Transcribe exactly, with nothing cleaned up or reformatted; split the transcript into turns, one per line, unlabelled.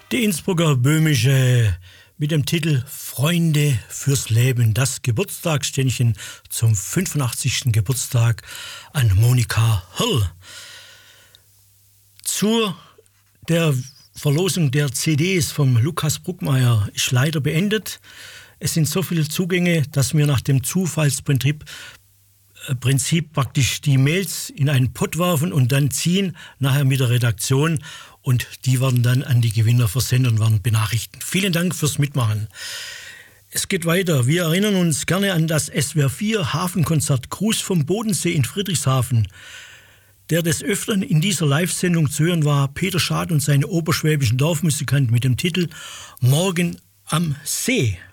Die Innsbrucker Böhmische mit dem Titel Freunde fürs Leben, das Geburtstagsständchen zum fünfundachtzigsten Geburtstag an Monika Hörl. Zu der Verlosung der C Ds vom Lukas Bruckmeier ist leider beendet. Es sind so viele Zugänge, dass wir nach dem Zufallsprinzip äh, Prinzip praktisch die Mails in einen Pott werfen und dann ziehen, nachher mit der Redaktion. Und die werden dann an die Gewinner versendet und werden benachrichtigt. Vielen Dank fürs Mitmachen. Es geht weiter. Wir erinnern uns gerne an das S W R vier Hafenkonzert Gruß vom Bodensee in Friedrichshafen. Der des Öfteren in dieser Live-Sendung zu hören war Peter Schad und seine oberschwäbischen Dorfmusikanten mit dem Titel Morgen am See.